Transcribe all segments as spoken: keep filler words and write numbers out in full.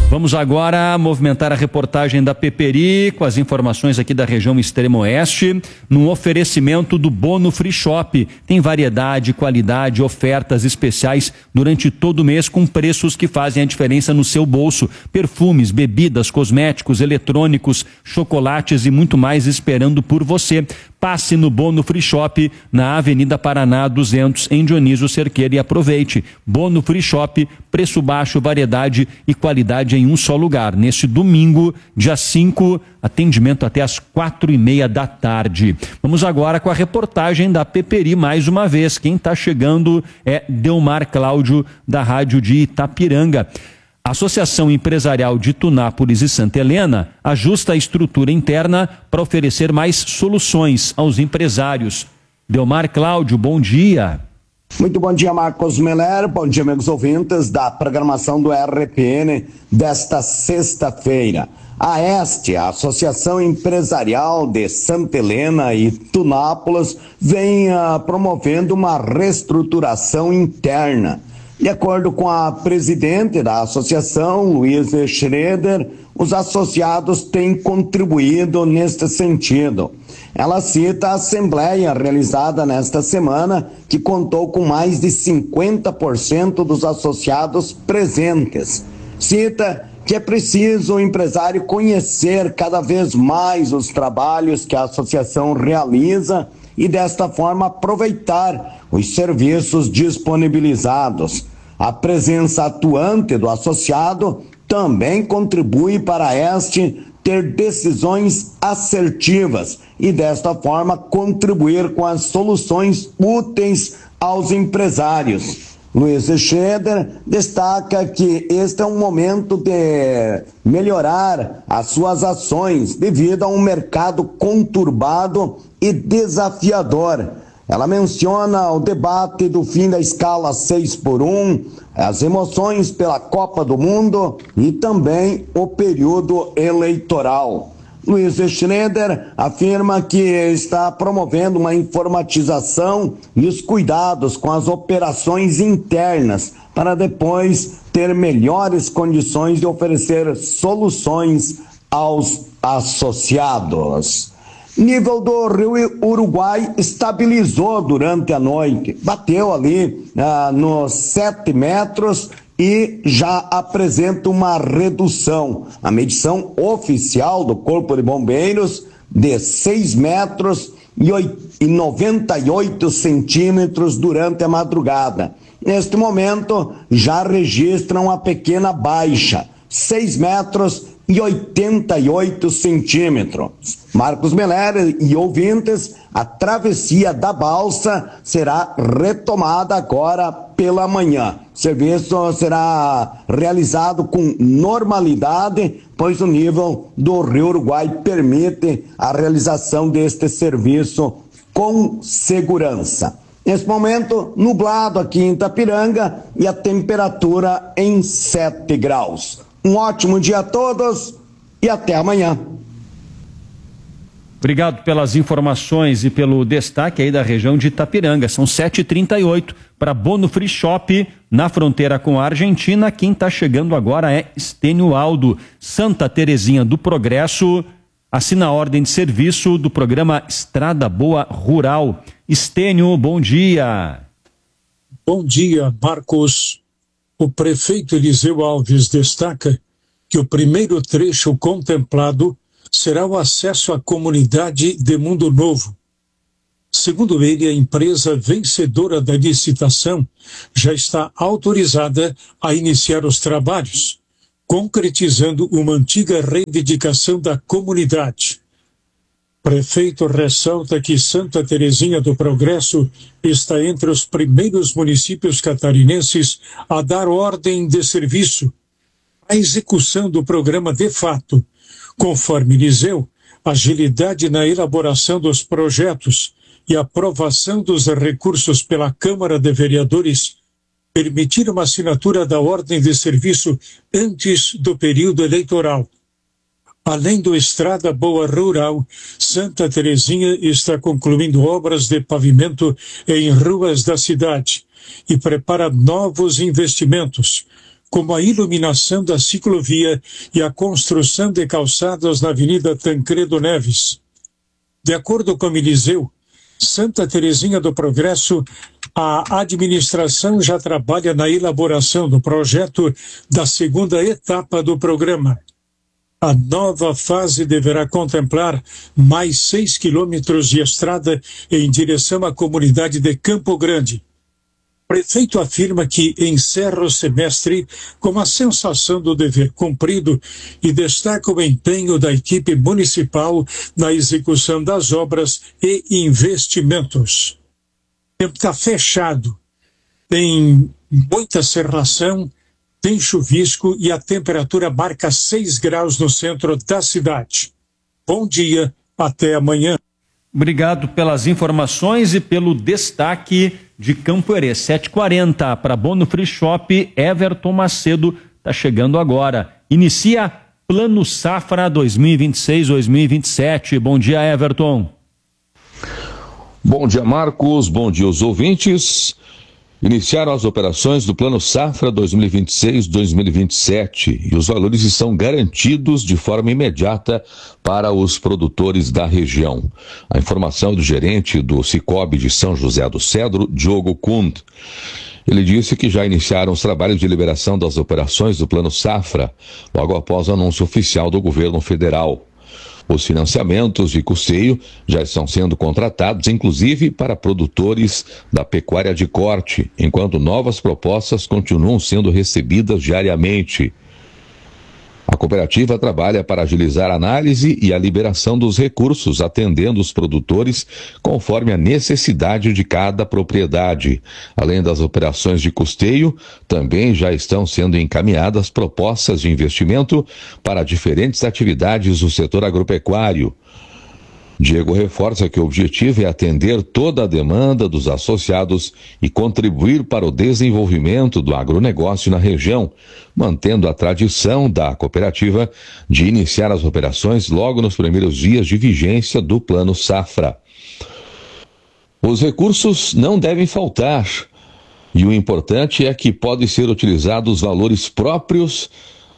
Vamos agora movimentar a reportagem da Peperi com as informações aqui da região extremo-oeste, num oferecimento do Bono Free Shop. Tem variedade, qualidade, ofertas especiais durante todo o mês com preços que fazem a diferença no seu bolso. Perfumes, bebidas, cosméticos, eletrônicos, chocolates e muito mais esperando por você. Passe no Bono Free Shop, na Avenida Paraná duzentos, em Dionísio Cerqueira, e aproveite. Bono Free Shop, preço baixo, variedade e qualidade em um só lugar. Neste domingo, dia cinco, atendimento até às quatro e meia da tarde. Vamos agora com a reportagem da Peperi mais uma vez. Quem está chegando é Delmar Cláudio, da Rádio de Itapiranga. A Associação Empresarial de Tunápolis e Santa Helena ajusta a estrutura interna para oferecer mais soluções aos empresários. Delmar Cláudio, bom dia. Muito bom dia, Marcos Meller. Bom dia, amigos ouvintes da programação do R P N desta sexta-feira. A ESTE, a Associação Empresarial de Santa Helena e Tunápolis, vem uh, promovendo uma reestruturação interna. De acordo com a presidente da associação, Luísa Schroeder, os associados têm contribuído neste sentido. Ela cita a assembleia realizada nesta semana, que contou com mais de cinquenta por cento dos associados presentes. Cita que é preciso o empresário conhecer cada vez mais os trabalhos que a associação realiza e desta forma aproveitar os serviços disponibilizados. A presença atuante do associado também contribui para a ESTE ter decisões assertivas e desta forma contribuir com as soluções úteis aos empresários. Luiz Schroeder destaca que este é um momento de melhorar as suas ações devido a um mercado conturbado e desafiador. Ela menciona o debate do fim da escala seis por um, as emoções pela Copa do Mundo e também o período eleitoral. Luiz Schroeder afirma que está promovendo uma informatização e os cuidados com as operações internas para depois ter melhores condições de oferecer soluções aos associados. Nível do Rio Uruguai estabilizou durante a noite, bateu ali ah, nos sete metros e já apresenta uma redução. A medição oficial do Corpo de Bombeiros de seis metros e noventa e oito centímetros durante a madrugada. Neste momento já registram uma pequena baixa, seis metros e oitenta e oito centímetros. Marcos Meller e ouvintes, a travessia da balsa será retomada agora pela manhã. O serviço será realizado com normalidade, pois o nível do Rio Uruguai permite a realização deste serviço com segurança. Nesse momento, nublado aqui em Itapiranga e a temperatura em sete graus. Um ótimo dia a todos e até amanhã. Obrigado pelas informações e pelo destaque aí da região de Itapiranga. São sete e trinta e oito para Bono Free Shop, na fronteira com a Argentina. Quem está chegando agora é Estênio Aldo. Santa Terezinha do Progresso assina a ordem de serviço do programa Estrada Boa Rural. Estênio, bom dia. Bom dia, Marcos. O prefeito Eliseu Alves destaca que o primeiro trecho contemplado será o acesso à comunidade de Mundo Novo. Segundo ele, a empresa vencedora da licitação já está autorizada a iniciar os trabalhos, concretizando uma antiga reivindicação da comunidade. O prefeito ressalta que Santa Terezinha do Progresso está entre os primeiros municípios catarinenses a dar ordem de serviço. A execução do programa de fato, conforme Eliseu, agilidade na elaboração dos projetos e aprovação dos recursos pela Câmara de Vereadores permitiram a assinatura da ordem de serviço antes do período eleitoral. Além do Estrada Boa Rural, Santa Terezinha está concluindo obras de pavimento em ruas da cidade e prepara novos investimentos, como a iluminação da ciclovia e a construção de calçadas na Avenida Tancredo Neves. De acordo com o Miliseu, Santa Terezinha do Progresso, a administração já trabalha na elaboração do projeto da segunda etapa do programa. A nova fase deverá contemplar mais seis quilômetros de estrada em direção à comunidade de Campo Grande. O prefeito afirma que encerra o semestre com a sensação do dever cumprido e destaca o empenho da equipe municipal na execução das obras e investimentos. O tempo está fechado, tem muita cerração, tem chuvisco e a temperatura marca seis graus no centro da cidade. Bom dia, até amanhã. Obrigado pelas informações e pelo destaque de Campo Herê. sete e quarenta para Bono Free Shop, Everton Macedo está chegando agora. Inicia Plano Safra dois mil e vinte e seis, dois mil e vinte e sete. Bom dia, Everton. Bom dia, Marcos. Bom dia aos ouvintes. Iniciaram as operações do Plano Safra dois mil e vinte e seis, dois mil e vinte e sete e os valores estão garantidos de forma imediata para os produtores da região. A informação do gerente do Sicob de São José do Cedro, Diogo Kund. Ele disse que já iniciaram os trabalhos de liberação das operações do Plano Safra, logo após o anúncio oficial do governo federal. Os financiamentos de custeio já estão sendo contratados, inclusive para produtores da pecuária de corte, enquanto novas propostas continuam sendo recebidas diariamente. A cooperativa trabalha para agilizar a análise e a liberação dos recursos, atendendo os produtores conforme a necessidade de cada propriedade. Além das operações de custeio, também já estão sendo encaminhadas propostas de investimento para diferentes atividades do setor agropecuário. Diego reforça que o objetivo é atender toda a demanda dos associados e contribuir para o desenvolvimento do agronegócio na região, mantendo a tradição da cooperativa de iniciar as operações logo nos primeiros dias de vigência do Plano Safra. Os recursos não devem faltar, e o importante é que podem ser utilizados os valores próprios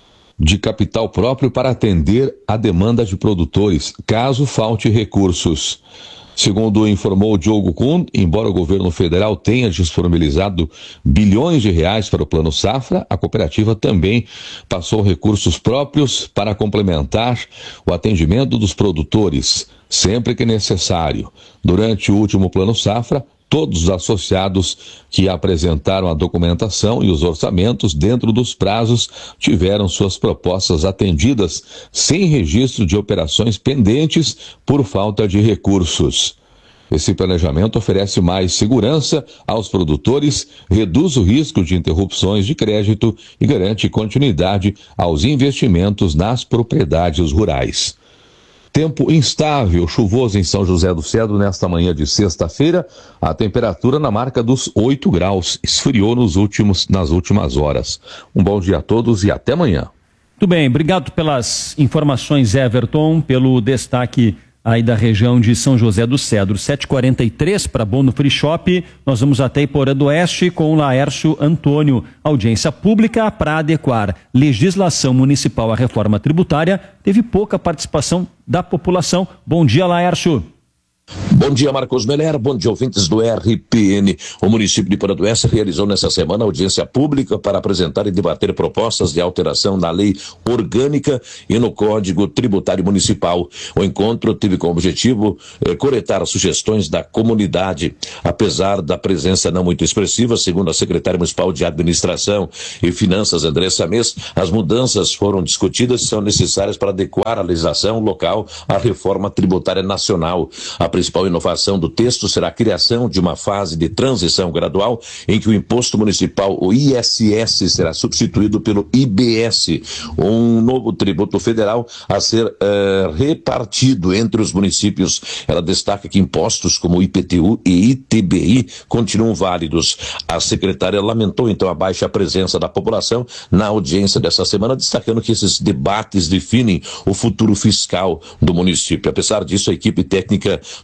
de capital próprio para atender a demanda de produtores, caso falte recursos. Segundo informou Diogo Kuhn, embora o governo federal tenha disponibilizado bilhões de reais para o Plano Safra, a cooperativa também passou recursos próprios para complementar o atendimento dos produtores, sempre que necessário. Durante o último Plano Safra, todos os associados que apresentaram a documentação e os orçamentos dentro dos prazos tiveram suas propostas atendidas sem registro de operações pendentes por falta de recursos. Esse planejamento oferece mais segurança aos produtores, reduz o risco de interrupções de crédito e garante continuidade aos investimentos nas propriedades rurais. Tempo instável, chuvoso em São José do Cedro nesta manhã de sexta-feira, a temperatura na marca dos oito graus, esfriou nos últimos, nas últimas horas. Um bom dia a todos e até amanhã. Muito bem, obrigado pelas informações, Everton, pelo destaque aí da região de São José do Cedro. sete e quarenta e três para Bono Free Shop, nós vamos até Iporã do Oeste com o Laércio Antônio. Audiência pública para adequar legislação municipal à reforma tributária teve pouca participação da população. Bom dia, Laércio. Bom dia, Marcos Meller. Bom dia, ouvintes do R P N. O município de Iporã do Oeste realizou nesta semana audiência pública para apresentar e debater propostas de alteração na lei orgânica e no Código Tributário Municipal. O encontro teve como objetivo eh, coletar sugestões da comunidade. Apesar da presença não muito expressiva, segundo a secretária municipal de Administração e Finanças, Andressa Mês, as mudanças foram discutidas e são necessárias para adequar a legislação local à reforma tributária nacional. A A principal inovação do texto será a criação de uma fase de transição gradual em que o imposto municipal, o I S S, será substituído pelo I B S, um novo tributo federal a ser uh, repartido entre os municípios. Ela destaca que impostos como o I P T U e I T B I continuam válidos. A secretária lamentou então a baixa presença da população na audiência dessa semana, destacando que esses debates definem o futuro fiscal do município. Apesar disso, a equipe técnica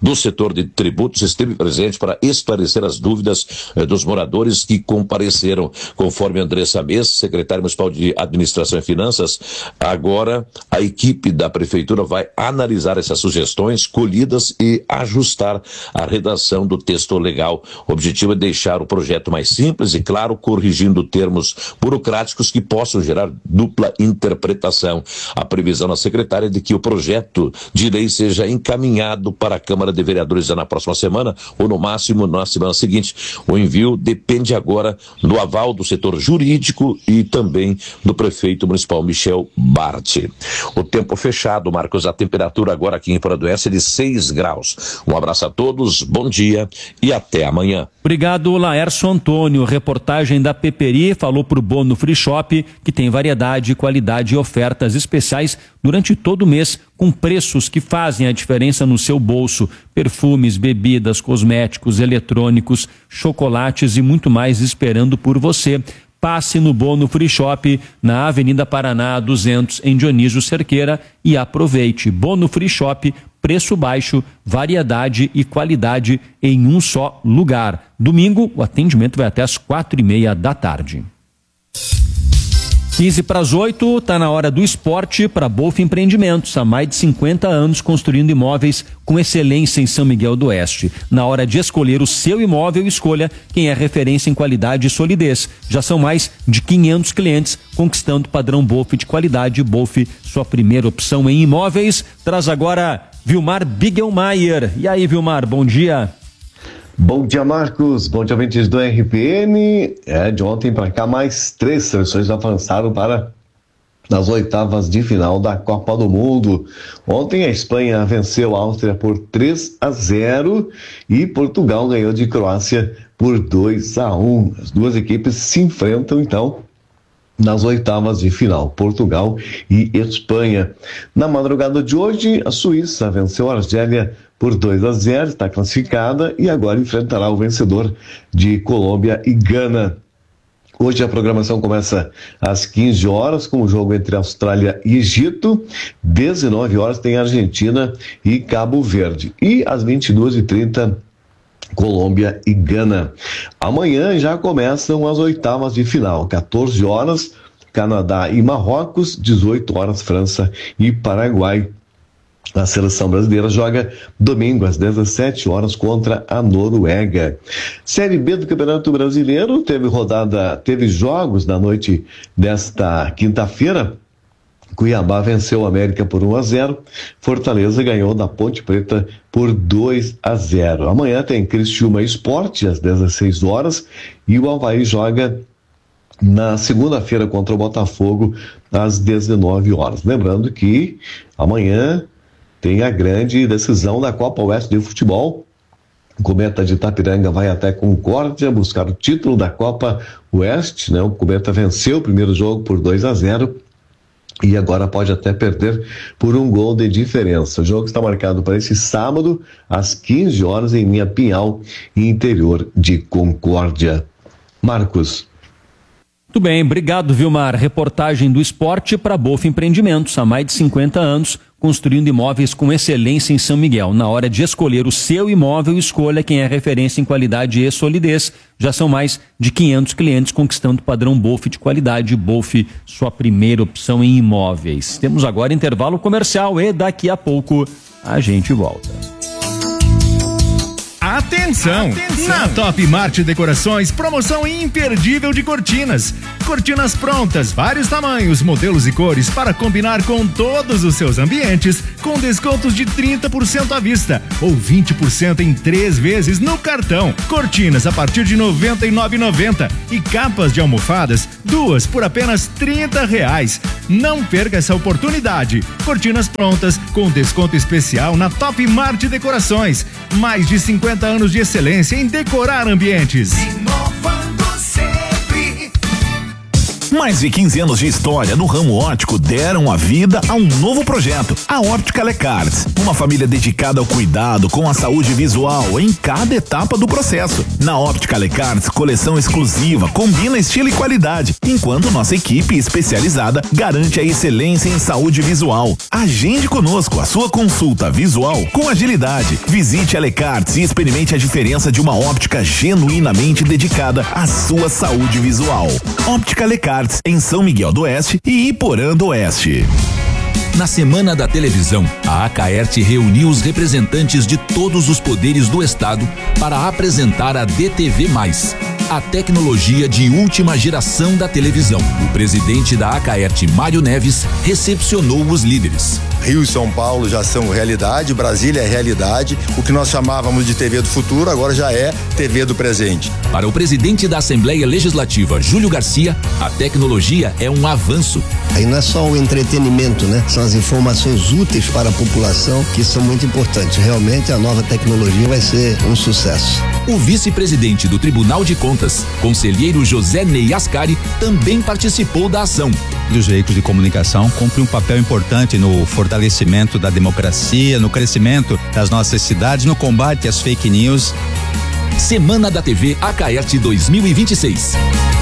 do setor de tributos esteve presente para esclarecer as dúvidas eh, dos moradores que compareceram. Conforme Andressa Mês, secretária municipal de Administração e Finanças, agora a equipe da prefeitura vai analisar essas sugestões colhidas e ajustar a redação do texto legal. O objetivo é deixar o projeto mais simples e claro, corrigindo termos burocráticos que possam gerar dupla interpretação. A previsão da secretária é de que o projeto de lei seja encaminhado para a Câmara de Vereadores já na próxima semana ou no máximo na semana seguinte. O envio depende agora do aval do setor jurídico e também do prefeito municipal Michel Bart. O tempo fechado, Marcos, a temperatura agora aqui em Paraduense é de seis graus. Um abraço a todos, bom dia e até amanhã. Obrigado, Laércio Antônio. Reportagem da Peperi falou para o Bono Free Shop, que tem variedade, qualidade e ofertas especiais durante todo o mês, com preços que fazem a diferença no seu bolso. Perfumes, bebidas, cosméticos, eletrônicos, chocolates e muito mais esperando por você. Passe no Bono Free Shop, na Avenida Paraná duzentos, em Dionísio Cerqueira, e aproveite. Bono Free Shop, preço baixo, variedade e qualidade em um só lugar. Domingo, o atendimento vai até às quatro e meia da tarde. quinze para as oito, está na hora do esporte para Bolf Empreendimentos. Há mais de cinquenta anos construindo imóveis com excelência em São Miguel do Oeste. Na hora de escolher o seu imóvel, escolha quem é referência em qualidade e solidez. Já são mais de quinhentos clientes conquistando o padrão Bolf de qualidade. Bolf, sua primeira opção em imóveis. Traz agora Vilmar Bigelmaier. E aí, Vilmar, bom dia. Bom dia, Marcos. Bom dia, ouvintes do R P N. É, de ontem para cá, mais três seleções avançaram para as oitavas de final da Copa do Mundo. Ontem a Espanha venceu a Áustria por três a zero e Portugal ganhou de Croácia por dois a um. As duas equipes se enfrentam, então, nas oitavas de final, Portugal e Espanha. Na madrugada de hoje, a Suíça venceu a Argélia por dois a zero, está classificada e agora enfrentará o vencedor de Colômbia e Gana. Hoje a programação começa às quinze horas com o jogo entre Austrália e Egito. dezenove horas tem Argentina e Cabo Verde. E às vinte e duas e trinta, Colômbia e Gana. Amanhã já começam as oitavas de final. quatorze horas, Canadá e Marrocos. dezoito horas, França e Paraguai. A seleção brasileira joga domingo às dezessete horas contra a Noruega. Série B do Campeonato Brasileiro teve rodada, teve jogos na noite desta quinta-feira. Cuiabá venceu o América por um a zero. Fortaleza ganhou da Ponte Preta por dois a zero. Amanhã tem Criciúma Esporte às dezesseis horas e o Avaí joga na segunda-feira contra o Botafogo às dezenove horas. Lembrando que amanhã tem a grande decisão da Copa Oeste de Futebol. O Cometa de Itapiranga vai até Concórdia buscar o título da Copa Oeste, né? O Cometa venceu o primeiro jogo por dois a zero e agora pode até perder por um gol de diferença. O jogo está marcado para esse sábado às quinze horas em Minha Pinhal, interior de Concórdia. Marcos. Muito bem, obrigado, Vilmar. Reportagem do esporte para Bolf Empreendimentos. Há mais de cinquenta anos, construindo imóveis com excelência em São Miguel. Na hora de escolher o seu imóvel, escolha quem é referência em qualidade e solidez. Já são mais de quinhentos clientes conquistando o padrão Bolf de qualidade. Bolf, sua primeira opção em imóveis. Temos agora intervalo comercial e daqui a pouco a gente volta. Atenção! Atenção! Na Top Mart Decorações, promoção imperdível de cortinas. Cortinas prontas, vários tamanhos, modelos e cores para combinar com todos os seus ambientes, com descontos de trinta por cento à vista ou vinte por cento em três vezes no cartão. Cortinas a partir de noventa e nove reais e noventa centavos e capas de almofadas, duas por apenas trinta reais. Não perca essa oportunidade. Cortinas prontas com desconto especial na Top Mart Decorações. Mais de cinquenta anos de excelência em decorar ambientes. Inovando sempre. Mais de quinze anos de história no ramo óptico deram a vida a um novo projeto, a Óptica Lecarts. Uma família dedicada ao cuidado com a saúde visual em cada etapa do processo. Na Óptica Lecarts, coleção exclusiva, combina estilo e qualidade, enquanto nossa equipe especializada garante a excelência em saúde visual. Agende conosco a sua consulta visual com agilidade. Visite a Lecarts e experimente a diferença de uma óptica genuinamente dedicada à sua saúde visual. Óptica Lecarts, em São Miguel do Oeste e Iporã do Oeste. Na Semana da Televisão, a Acaerte reuniu os representantes de todos os poderes do Estado para apresentar a D T V mais, a tecnologia de última geração da televisão. O presidente da Acaerte, Mário Neves, recepcionou os líderes. Rio e São Paulo já são realidade, Brasília é realidade. O que nós chamávamos de T V do futuro agora já é T V do presente. Para o presidente da Assembleia Legislativa, Júlio Garcia, a tecnologia é um avanço. Aí não é só o entretenimento, né? São as informações úteis para a população que são muito importantes. Realmente a nova tecnologia vai ser um sucesso. O vice-presidente do Tribunal de Contas, conselheiro José Ney Ascari, também participou da ação. Os veículos de comunicação cumprem um papel importante no fortalecimento da democracia, no crescimento das nossas cidades, no combate às fake news. Semana da T V Acaerte dois mil e vinte e seis.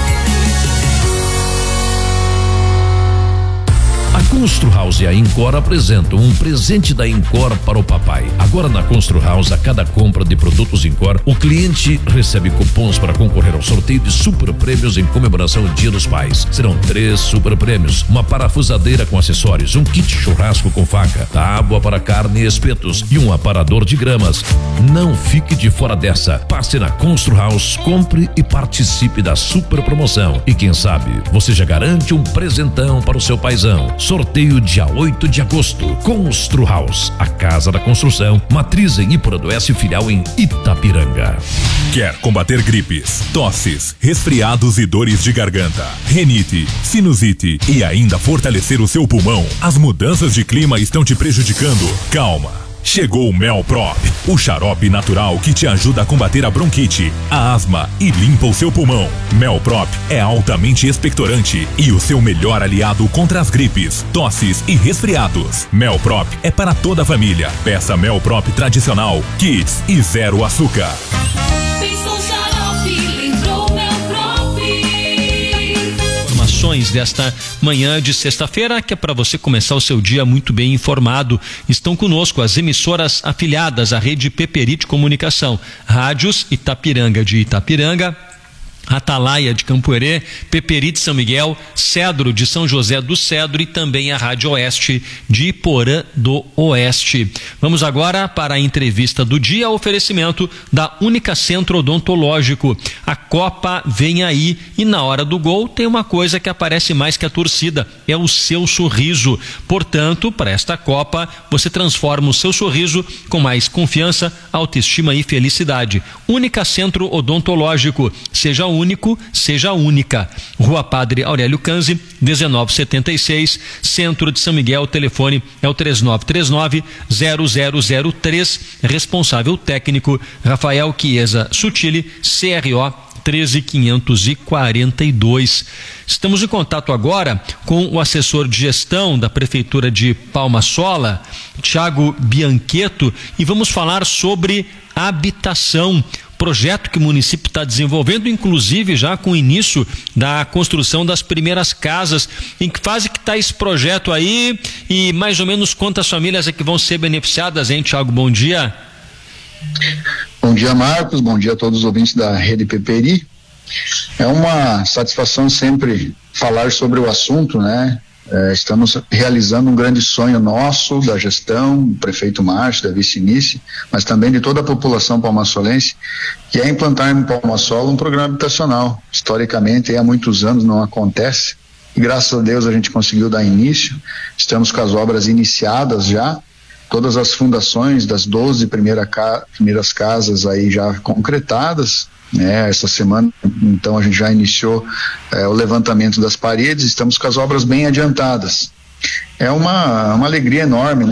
A Constru House e a Encore apresentam um presente da Encore para o papai. Agora na Constru House, a cada compra de produtos Encore, o cliente recebe cupons para concorrer ao sorteio de super prêmios em comemoração ao Dia dos Pais. Serão três super prêmios, uma parafusadeira com acessórios, um kit churrasco com faca, tábua para carne e espetos e um aparador de gramas. Não fique de fora dessa. Passe na Constru House, compre e participe da super promoção. E quem sabe, você já garante um presentão para o seu paizão. Sorteio dia oito de agosto. Constru House, a casa da construção, matriz em Iporã do Oeste, filial em Itapiranga. Quer combater gripes, tosses, resfriados e dores de garganta, rinite, sinusite e ainda fortalecer o seu pulmão? As mudanças de clima estão te prejudicando? Calma. Chegou o Melprop, o xarope natural que te ajuda a combater a bronquite, a asma e limpa o seu pulmão. Melprop é altamente expectorante e o seu melhor aliado contra as gripes, tosses e resfriados. Melprop é para toda a família. Peça Melprop tradicional, Kids e zero açúcar. Desta manhã de sexta-feira, que é para você começar o seu dia muito bem informado. Estão conosco as emissoras afiliadas à rede Peperi de Comunicação, Rádios Itapiranga de Itapiranga, Atalaia de Campoerê, Peperi de São Miguel, Cedro de São José do Cedro e também a Rádio Oeste de Iporã do Oeste. Vamos agora para a entrevista do dia, oferecimento da Única Centro Odontológico. A Copa vem aí e na hora do gol tem uma coisa que aparece mais que a torcida, é o seu sorriso. Portanto, para esta Copa, você transforma o seu sorriso com mais confiança, autoestima e felicidade. Única Centro Odontológico, seja único, seja única. Rua Padre Aurélio Canzi, dezenove setenta e seis, Centro de São Miguel. O telefone é o três nove três nove, zero zero zero três. Responsável técnico Rafael Chiesa Sutili, C R O treze quinhentos e quarenta e dois. Estamos em contato agora com o assessor de gestão da Prefeitura de Palma Sola, Thiago Bianchetto, e vamos falar sobre habitação. Projeto que o município está desenvolvendo, inclusive já com o início da construção das primeiras casas. Em que fase que está esse projeto aí e mais ou menos quantas famílias é que vão ser beneficiadas, hein, Thiago? Bom dia. Bom dia, Marcos. Bom dia a todos os ouvintes da Rede Peperi. É uma satisfação sempre falar sobre o assunto, né? É, estamos realizando um grande sonho nosso, da gestão, do prefeito Márcio, da vice-nice, mas também de toda a população palmasolense, que é implantar em Palma Sola um programa habitacional. Historicamente, há muitos anos não acontece, e graças a Deus a gente conseguiu dar início. Estamos com as obras iniciadas já, todas as fundações das doze primeira ca- primeiras casas aí já concretadas. É, essa semana, então, a gente já iniciou é, o levantamento das paredes, estamos com as obras bem adiantadas. É uma, uma alegria enorme, né?